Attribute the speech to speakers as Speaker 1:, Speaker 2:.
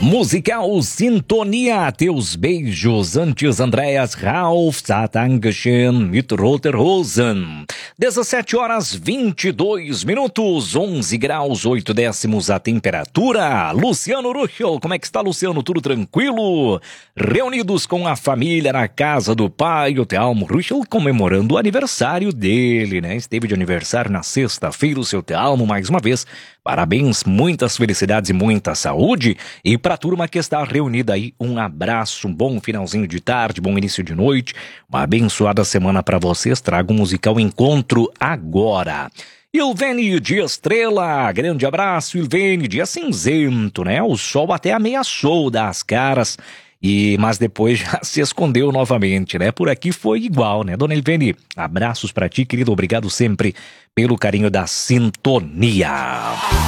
Speaker 1: Musical Sintonia, teus beijos antes Andreas Ralf, Satangeschen mit Roter Rosen. 17 horas 22 minutos, 11 graus 8 décimos a temperatura. Luciano Ruchel, como é que está, Luciano? Tudo tranquilo? Reunidos com a família na casa do pai, o Tealmo Ruchel, comemorando o aniversário dele, né? Esteve de aniversário na sexta-feira, o seu Tealmo, mais uma vez. Parabéns, muitas felicidades e muita saúde. E para a turma que está reunida aí, um abraço, um bom finalzinho de tarde, bom início de noite, uma abençoada semana para vocês. Trago um musical Encontro agora. Ilvene de Estrela, grande abraço, Ilvene, dia cinzento, né? O sol até ameaçou dar as caras, mas depois já se escondeu novamente, né? Por aqui foi igual, né? Dona Ilvene, abraços para ti, querido, obrigado sempre pelo carinho da sintonia.